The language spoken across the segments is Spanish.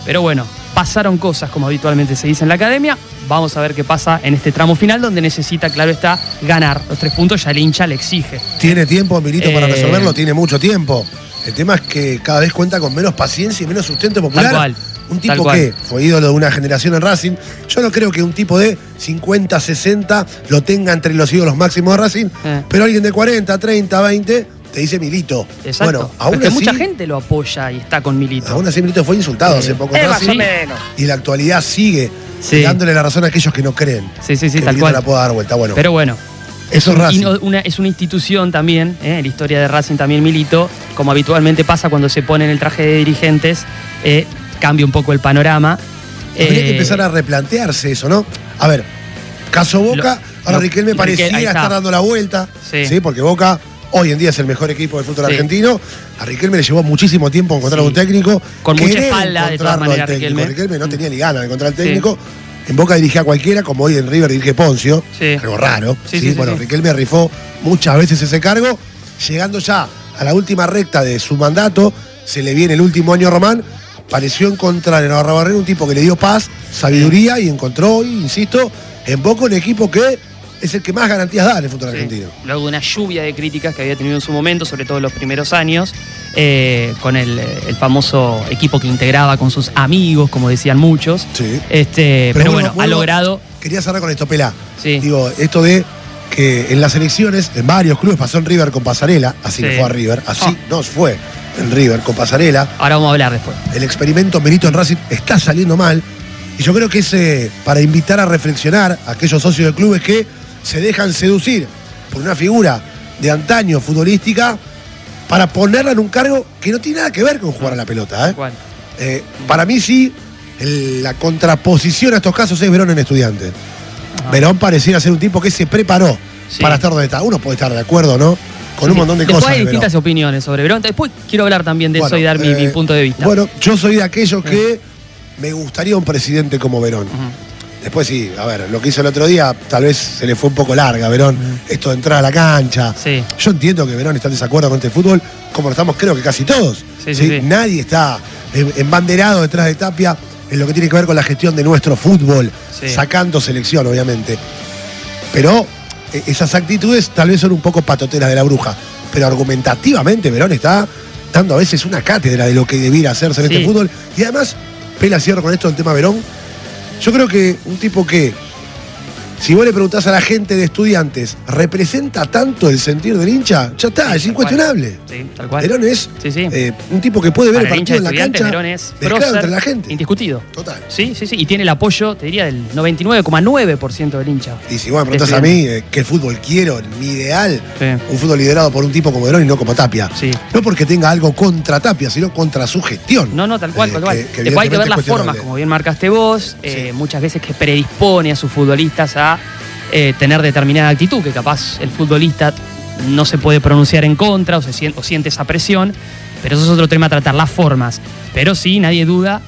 Pero bueno, pasaron cosas, como habitualmente se dice en la academia. Vamos a ver qué pasa en este tramo final, donde necesita, claro está, ganar los 3 puntos. Ya el hincha le exige. ¿Tiene tiempo Milito para resolverlo? Tiene mucho tiempo. El tema es que cada vez cuenta con menos paciencia y menos sustento popular. Tal cual. Un tipo que fue ídolo de una generación en Racing. Yo no creo que un tipo de 50, 60 lo tenga entre los ídolos máximos de Racing, pero alguien de 40, 30, 20 te dice Milito. Exacto. Bueno, aún porque así, mucha gente lo apoya y está con Milito. Aún así Milito fue insultado hace poco en Racing. Más o menos. Y la actualidad sigue dándole la razón a aquellos que no creen. Sí, que tal Milito cual. la pueda dar vuelta. Bueno, pero bueno. Eso es Racing. Es una institución también, en la historia de Racing también Milito, como habitualmente pasa cuando se pone en el traje de dirigentes, cambia un poco el panorama. Habría que empezar a replantearse eso, ¿no? A ver, caso Boca, ahora Riquelme pareciera estar dando la vuelta, ¿sí? Porque Boca hoy en día es el mejor equipo del fútbol argentino. A Riquelme le llevó muchísimo tiempo encontrar un técnico. Con mucha espalda, de todas maneras, Riquelme no tenía ni ganas de encontrar al técnico. En Boca dirigía a cualquiera, como hoy en River dirige Poncio. Algo raro. Bueno, Riquelme rifó muchas veces ese cargo. Llegando ya a la última recta de su mandato, se le viene el último año a Román. Pareció encontrar en Arrabarrena un tipo que le dio paz, sabiduría y encontró hoy, insisto, en Boca un equipo que es el que más garantías da en el fútbol argentino. Luego de una lluvia de críticas que había tenido en su momento, sobre todo en los primeros años, con el famoso equipo que integraba con sus amigos, como decían muchos. Pero bueno, ha logrado. Quería cerrar con esto, Pelá. Digo, esto de que en las elecciones, en varios clubes, pasó en River con Pasarela, así le fue a River, así nos fue en River con Pasarela. Ahora vamos a hablar después. El experimento Milito en Racing está saliendo mal. Y yo creo que es para invitar a reflexionar a aquellos socios de clubes que se dejan seducir por una figura de antaño futbolística para ponerla en un cargo que no tiene nada que ver con jugar a la pelota. Para mí sí, la contraposición a estos casos es Verón en Estudiantes. Verón pareciera ser un tipo que se preparó para estar donde está. Uno puede estar de acuerdo, ¿no? Con un montón de Después cosas. Hay distintas opiniones sobre Verón. Después quiero hablar también de eso y dar mi punto de vista. Bueno, yo soy de aquellos que me gustaría un presidente como Verón. Después sí, a ver, lo que hizo el otro día tal vez se le fue un poco larga a Verón, esto de entrar a la cancha. Yo entiendo que Verón está en desacuerdo con este fútbol, como lo estamos creo que casi todos. Nadie está embanderado detrás de Tapia en lo que tiene que ver con la gestión de nuestro fútbol, sacando selección obviamente. Pero esas actitudes tal vez son un poco patoteras de la bruja, pero argumentativamente Verón está dando a veces una cátedra de lo que debiera hacerse en este fútbol. Y además, Pela, cierro con esto del tema Verón. Yo creo que un tipo que, si vos le preguntás a la gente de Estudiantes, ¿representa tanto el sentir del hincha? Ya está, es incuestionable. Tal cual. Verón es un tipo que puede ver el partido en la cancha. Verón es prócer, entre la gente. Indiscutido. Total. Sí. Y tiene el apoyo, te diría, del 99,9% del hincha. Y si vos me preguntás a mí, ¿qué fútbol quiero? Mi ideal, un fútbol liderado por un tipo como Verón y no como Tapia. No porque tenga algo contra Tapia, sino contra su gestión. No, tal cual. Después hay que ver las formas, como bien marcaste vos, muchas veces que predispone a sus futbolistas a tener determinada actitud, que capaz el futbolista no se puede pronunciar en contra o siente esa presión, pero eso es otro tema a tratar, las formas. Pero sí, nadie duda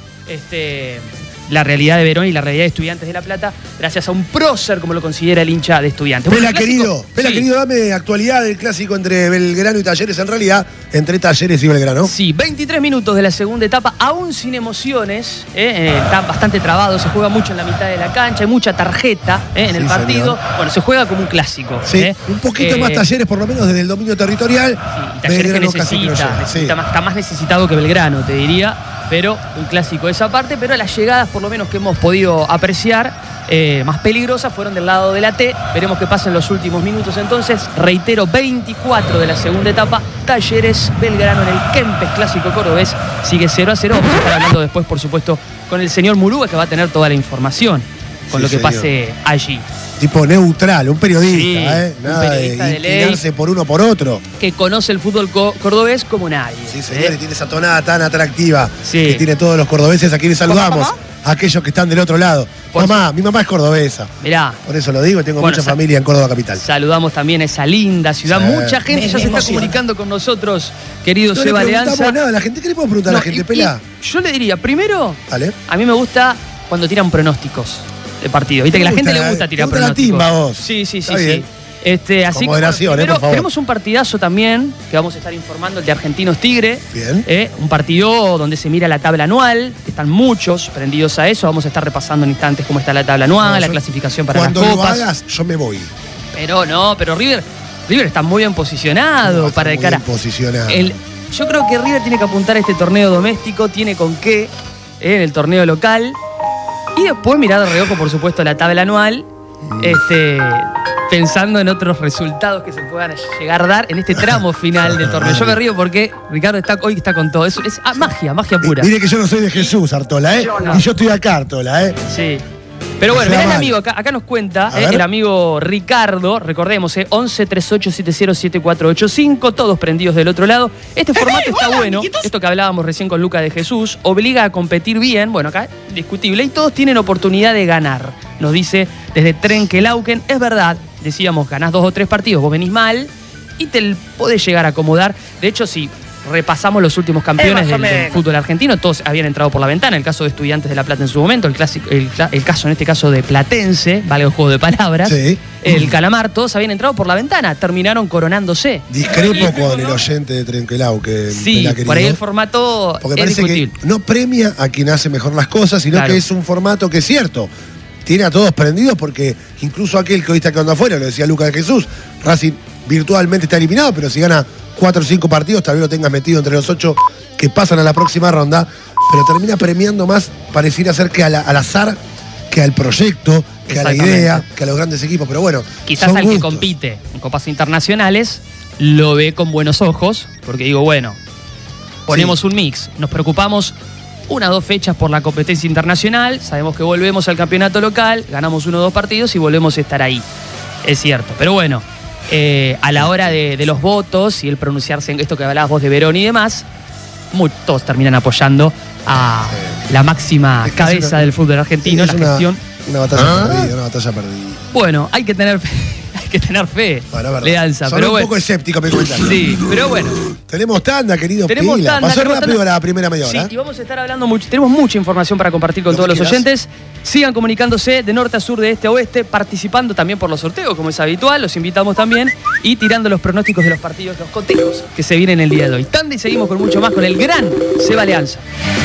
la realidad de Verón y la realidad de Estudiantes de La Plata, gracias a un prócer como lo considera el hincha de Estudiantes. Pela, querido, dame actualidad del clásico entre Belgrano y Talleres, en realidad, entre Talleres y Belgrano. Sí, 23 minutos de la segunda etapa, aún sin emociones, está bastante trabado, se juega mucho en la mitad de la cancha, hay mucha tarjeta en el partido. Señor. Bueno, se juega como un clásico. Un poquito más Talleres, por lo menos desde el dominio territorial. Y Talleres que está más necesitado que Belgrano, te diría. Pero un clásico esa parte, pero las llegadas por lo menos que hemos podido apreciar más peligrosas fueron del lado de la T. Veremos qué pasa en los últimos minutos entonces. Reitero, 24 de la segunda etapa, Talleres Belgrano en el Kempes Clásico Cordobés. Sigue 0-0, vamos a estar hablando después por supuesto con el señor Murúa, que va a tener toda la información con lo que pase allí. Tipo neutral, un periodista, nada periodista de inclinarse por uno por otro. Que conoce el fútbol cordobés como nadie. Sí, señor, y tiene esa tonada tan atractiva que tiene todos los cordobeses a quienes saludamos. A aquellos que están del otro lado. Mi mamá es cordobesa. Mirá. Por eso lo digo, tengo mucha familia en Córdoba capital. Saludamos también a esa linda ciudad. Mucha gente ya se está comunicando con nosotros, querido Seba Alianza. Nada, la gente, ¿qué le puedo preguntar a la gente, Pelá? Yo le diría, primero, a mí me gusta cuando tiran pronósticos de partido. Viste que a la gente le gusta tirar pronósticos. La timba, vos. Sí. Así que pero tenemos un partidazo también que vamos a estar informando, el de Argentinos Tigre. Bien. Un partido donde se mira la tabla anual, que están muchos prendidos a eso. Vamos a estar repasando en instantes cómo está la tabla anual, la clasificación para las copas. Cuando lo hagas, yo me voy. Pero River está muy bien posicionado para de cara. Yo creo que River tiene que apuntar a este torneo doméstico, tiene con qué en el torneo local. Y después mirar de reojo, por supuesto, la tabla anual. Pensando en otros resultados que se puedan llegar a dar en este tramo final del torneo. Yo me río porque Ricardo hoy está con todo. Es magia pura. Mire que yo no soy de Jesús, Artola, ¿eh? No. Y yo estoy acá, Artola, ¿eh? Sí. Pero bueno, mirá el amigo, acá nos cuenta, el amigo Ricardo, recordemos, 11 38 70 7485, todos prendidos del otro lado. Este formato está bueno, esto que hablábamos recién con Luca de Jesús, obliga a competir bien, bueno, acá discutible, y todos tienen oportunidad de ganar, nos dice desde Trenquelauquen. Es verdad, decíamos, ganás 2 o 3 partidos, vos venís mal y te podés llegar a acomodar. De hecho, sí. Repasamos los últimos campeones del fútbol argentino, todos habían entrado por la ventana, el caso de Estudiantes de La Plata en su momento, el caso en este caso de Platense, vale el juego de palabras, sí. El Calamar, todos habían entrado por la ventana, terminaron coronándose. Discrepo con el oyente de Trenquelauquen. Sí, por ahí el formato porque parece discutible. Que no premia a quien hace mejor las cosas, sino que es un formato que es cierto, tiene a todos prendidos, porque incluso aquel que hoy está quedando afuera, lo decía Lucas de Jesús, Racing virtualmente está eliminado, pero si gana 4 o 5 partidos, tal vez lo tengas metido entre los 8 que pasan a la próxima ronda, pero termina premiando más, pareciera ser que al azar, que al proyecto, que a la idea, que a los grandes equipos, pero bueno. Quizás al gustos. Que compite en copas internacionales lo ve con buenos ojos, porque digo, bueno, ponemos un mix, nos preocupamos 1 o 2 fechas por la competencia internacional, sabemos que volvemos al campeonato local, ganamos 1 o 2 partidos y volvemos a estar ahí. Es cierto, pero bueno. A la hora de los votos y el pronunciarse en esto que hablabas vos de Verón y demás, todos terminan apoyando a la máxima cabeza del fútbol argentino, la gestión. Una batalla perdida. Bueno, hay que tener fe, Leanza. Son un poco escéptico, me cuentas. Sí, pero bueno. Tenemos tanda, querido. Pasó rápido la primera media hora. Sí, y vamos a estar hablando mucho. Tenemos mucha información para compartir con todos los oyentes. Sigan comunicándose de norte a sur, de este a oeste, participando también por los sorteos, como es habitual. Los invitamos también y tirando los pronósticos de los partidos, los cotejos que se vienen el día de hoy. Tanda y seguimos con mucho más con el gran Seba Leanza.